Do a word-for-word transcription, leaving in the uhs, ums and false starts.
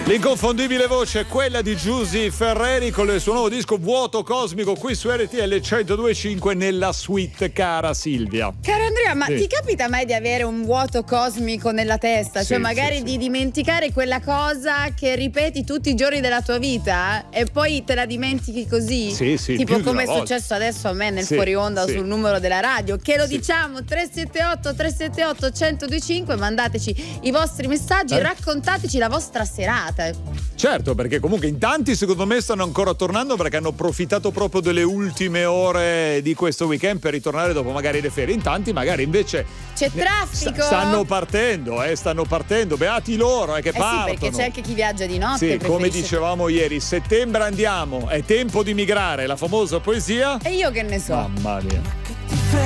L'inconfondibile voce è quella di Giusy Ferreri con il suo nuovo disco Vuoto Cosmico qui su R T L centodue e cinque nella suite, cara Silvia. Caro Andrea, ma sì. ti capita mai di avere un vuoto cosmico nella testa? Sì, cioè magari sì, di sì. dimenticare quella cosa che ripeti tutti i giorni della tua vita e poi te la dimentichi così? Sì, sì, tipo più di come è una volta. successo adesso a me nel Sì, fuori onda sì. sul numero della radio, che lo Sì. diciamo tre sette otto tre sette otto centodue e cinque, mandateci i vostri messaggi, Eh? raccontateci la vostra serata. Certo, perché comunque in tanti secondo me stanno ancora tornando perché hanno approfittato proprio delle ultime ore di questo weekend per ritornare dopo magari le ferie. In tanti magari invece C'è traffico. st- stanno partendo, eh, stanno partendo. Beati loro, eh, che Eh sì, partono. perché c'è anche chi viaggia di notte. Sì, come preferisce- dicevamo ieri, settembre andiamo, è tempo di migrare, la famosa poesia. E io che ne so. Mamma mia. Che ti